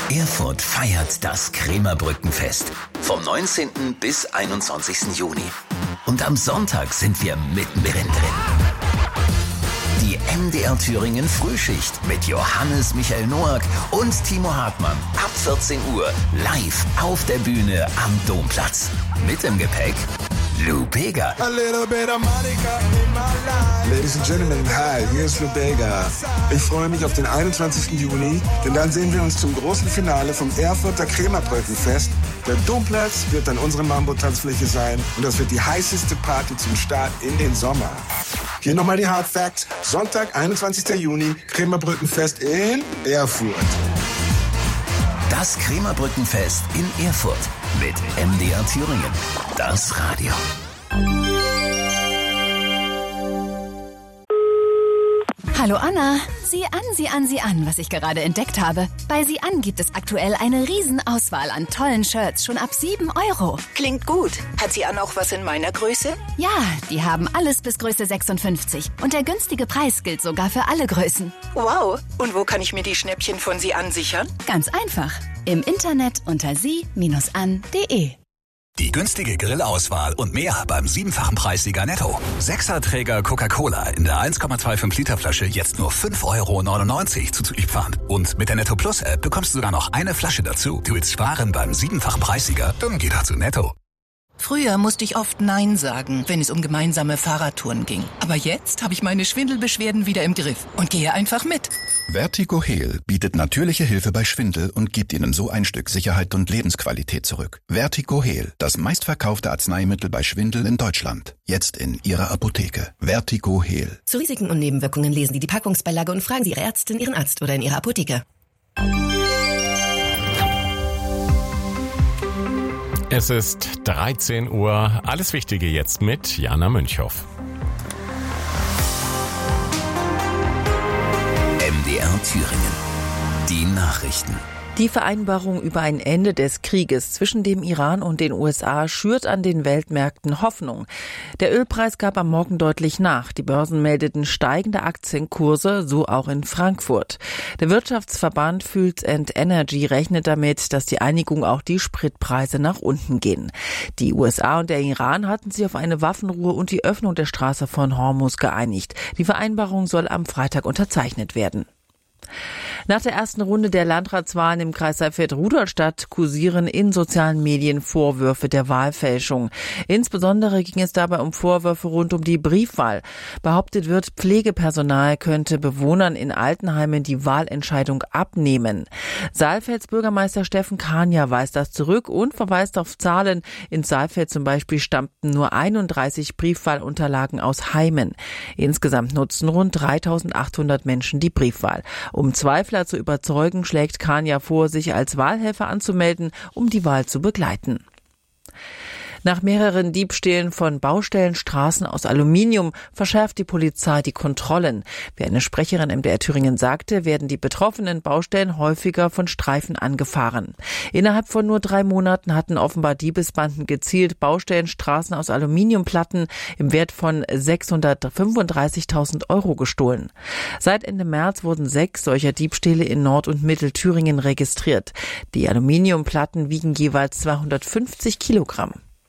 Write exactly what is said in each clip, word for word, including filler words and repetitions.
Erfurt feiert das Krämerbrückenfest vom neunzehnten bis einundzwanzigsten Juni. Und am Sonntag sind wir mittendrin drin. Die M D R Thüringen Frühschicht mit Johannes Michael Noack und Timo Hartmann ab vierzehn Uhr live auf der Bühne am Domplatz. Mit im Gepäck Lou Bega. A little bit of Monica in my life. Ladies and Gentlemen, hi, hier ist Lou Bega. Ich freue mich auf den einundzwanzigsten Juni, denn dann sehen wir uns zum großen Finale vom Erfurter Krämerbrückenfest. Der Domplatz wird dann unsere Mambo-Tanzfläche sein und das wird die heißeste Party zum Start in den Sommer. Hier nochmal die Hard Facts. Sonntag, einundzwanzigsten Juni, Krämerbrückenfest in Erfurt. Das Krämerbrückenfest in Erfurt mit M D R Thüringen. Das Radio. Hallo Anna, sieh an, sieh an, sieh an, was ich gerade entdeckt habe. Bei Sieh an gibt es aktuell eine Riesenauswahl an tollen Shirts, schon ab sieben Euro. Klingt gut. Hat Sieh an auch was in meiner Größe? Ja, die haben alles bis Größe sechsundfünfzig. Und der günstige Preis gilt sogar für alle Größen. Wow. Und wo kann ich mir die Schnäppchen von Sieh an sichern? Ganz einfach. Im Internet unter sie Bindestrich an punkt de. Die günstige Grillauswahl und mehr beim siebenfachen Preissieger Netto. Sechserträger Coca-Cola in der eins Komma fünfundzwanzig Liter Flasche jetzt nur fünf Euro neunundneunzig zuzüglich Pfand. Und mit der Netto Plus App bekommst du sogar noch eine Flasche dazu. Du willst sparen beim siebenfachen Preissieger? Dann geh doch zu Netto. Früher musste ich oft Nein sagen, wenn es um gemeinsame Fahrradtouren ging. Aber jetzt habe ich meine Schwindelbeschwerden wieder im Griff und gehe einfach mit. Vertigo Heal bietet natürliche Hilfe bei Schwindel und gibt Ihnen so ein Stück Sicherheit und Lebensqualität zurück. Vertigo Heal, das meistverkaufte Arzneimittel bei Schwindel in Deutschland. Jetzt in Ihrer Apotheke. Vertigo Heal. Zu Risiken und Nebenwirkungen lesen Sie die Packungsbeilage und fragen Sie Ihre Ärztin, Ihren Arzt oder in Ihrer Apotheke. Es ist dreizehn Uhr. Alles Wichtige jetzt mit Jana Münchhoff. M D R Thüringen. Die Nachrichten. Die Vereinbarung über ein Ende des Krieges zwischen dem Iran und den U S A schürt an den Weltmärkten Hoffnung. Der Ölpreis gab am Morgen deutlich nach. Die Börsen meldeten steigende Aktienkurse, so auch in Frankfurt. Der Wirtschaftsverband Fuels and Energy rechnet damit, dass die Einigung auch die Spritpreise nach unten gehen. Die U S A und der Iran hatten sich auf eine Waffenruhe und die Öffnung der Straße von Hormuz geeinigt. Die Vereinbarung soll am Freitag unterzeichnet werden. Nach der ersten Runde der Landratswahlen im Kreis Saalfeld-Rudolstadt kursieren in sozialen Medien Vorwürfe der Wahlfälschung. Insbesondere ging es dabei um Vorwürfe rund um die Briefwahl. Behauptet wird, Pflegepersonal könnte Bewohnern in Altenheimen die Wahlentscheidung abnehmen. Saalfelds Bürgermeister Steffen Kania weist das zurück und verweist auf Zahlen. In Saalfeld zum Beispiel stammten nur einunddreißig Briefwahlunterlagen aus Heimen. Insgesamt nutzen rund dreitausendachthundert Menschen die Briefwahl. Um Zweifler zu überzeugen, schlägt Kania vor, sich als Wahlhelfer anzumelden, um die Wahl zu begleiten. Nach mehreren Diebstählen von Baustellenstraßen aus Aluminium verschärft die Polizei die Kontrollen. Wie eine Sprecherin M D R Thüringen sagte, werden die betroffenen Baustellen häufiger von Streifen angefahren. Innerhalb von nur drei Monaten hatten offenbar Diebesbanden gezielt Baustellenstraßen aus Aluminiumplatten im Wert von sechshundertfünfunddreißigtausend Euro gestohlen. Seit Ende März wurden sechs solcher Diebstähle in Nord- und Mittelthüringen registriert. Die Aluminiumplatten wiegen jeweils zweihundertfünfzig Kilogramm.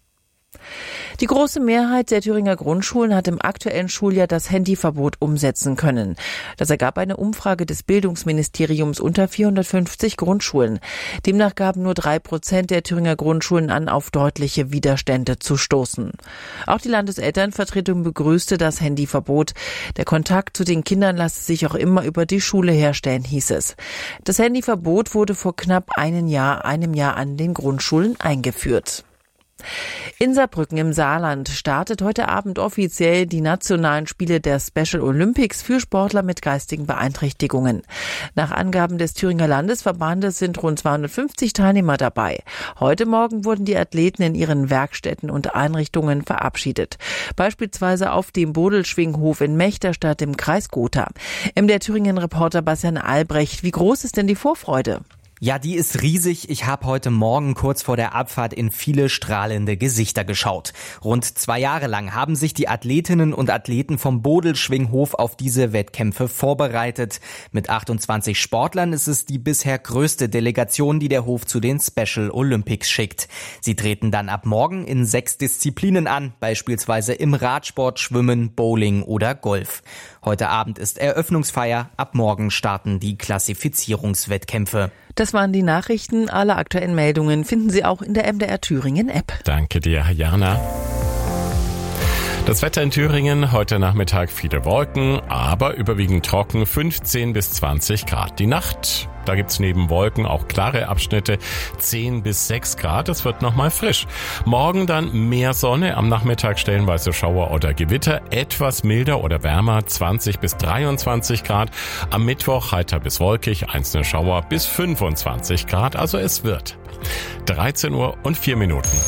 Die große Mehrheit der Thüringer Grundschulen hat im aktuellen Schuljahr das Handyverbot umsetzen können. Das ergab eine Umfrage des Bildungsministeriums unter vierhundertfünfzig Grundschulen. Demnach gaben nur drei Prozent der Thüringer Grundschulen an, auf deutliche Widerstände zu stoßen. Auch die Landeselternvertretung begrüßte das Handyverbot. Der Kontakt zu den Kindern lasse sich auch immer über die Schule herstellen, hieß es. Das Handyverbot wurde vor knapp einem Jahr, einem Jahr an den Grundschulen eingeführt. In Saarbrücken im Saarland startet heute Abend offiziell die nationalen Spiele der Special Olympics für Sportler mit geistigen Beeinträchtigungen. Nach Angaben des Thüringer Landesverbandes sind rund zweihundertfünfzig Teilnehmer dabei. Heute Morgen wurden die Athleten in ihren Werkstätten und Einrichtungen verabschiedet. Beispielsweise auf dem Bodelschwinghof in Mechterstadt im Kreis Gotha. M D R Thüringen-Reporter Bastian Albrecht, wie groß ist denn die Vorfreude? Ja, die ist riesig. Ich habe heute Morgen kurz vor der Abfahrt in viele strahlende Gesichter geschaut. Rund zwei Jahre lang haben sich die Athletinnen und Athleten vom Bodelschwinghof auf diese Wettkämpfe vorbereitet. Mit achtundzwanzig Sportlern ist es die bisher größte Delegation, die der Hof zu den Special Olympics schickt. Sie treten dann ab morgen in sechs Disziplinen an, beispielsweise im Radsport, Schwimmen, Bowling oder Golf. Heute Abend ist Eröffnungsfeier. Ab morgen starten die Klassifizierungswettkämpfe. Das waren die Nachrichten. Alle aktuellen Meldungen finden Sie auch in der M D R Thüringen App. Danke dir, Jana. Das Wetter in Thüringen, heute Nachmittag viele Wolken, aber überwiegend trocken, fünfzehn bis zwanzig Grad. Die Nacht, da gibt's neben Wolken auch klare Abschnitte, zehn bis sechs Grad, es wird nochmal frisch. Morgen dann mehr Sonne, am Nachmittag stellenweise Schauer oder Gewitter, etwas milder oder wärmer, zwanzig bis dreiundzwanzig Grad. Am Mittwoch heiter bis wolkig, einzelne Schauer bis fünfundzwanzig Grad, also es wird. dreizehn Uhr und vier Minuten.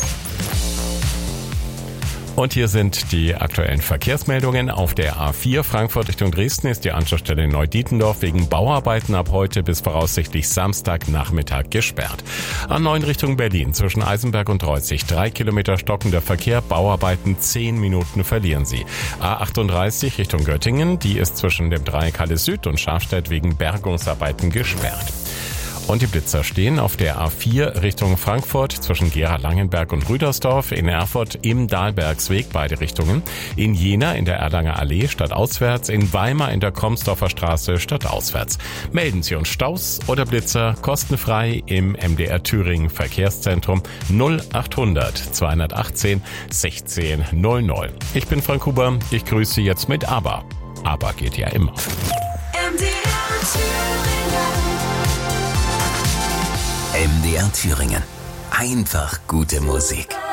Und hier sind die aktuellen Verkehrsmeldungen. Auf der A vier Frankfurt Richtung Dresden ist die Anschlussstelle in Neudietendorf wegen Bauarbeiten ab heute bis voraussichtlich Samstagnachmittag gesperrt. A neun Richtung Berlin zwischen Eisenberg und Reuzig drei Kilometer stockender Verkehr, Bauarbeiten zehn Minuten verlieren Sie. A achtunddreißig Richtung Göttingen, die ist zwischen dem Dreieck Halle Süd und Schafstedt wegen Bergungsarbeiten gesperrt. Und die Blitzer stehen auf der A vier Richtung Frankfurt zwischen Gera-Langenberg und Rüdersdorf, in Erfurt im Dahlbergsweg beide Richtungen, in Jena in der Erlanger Allee stadtauswärts, in Weimar in der Kromsdorfer Straße stadtauswärts. Melden Sie uns Staus oder Blitzer kostenfrei im M D R Thüringen Verkehrszentrum null achthundert zweihundertachtzehn sechzehn null null. Ich bin Frank Huber, ich grüße Sie jetzt mit Aber. Aber geht ja immer. M D R Thüringen. M D R Thüringen. Einfach gute Musik.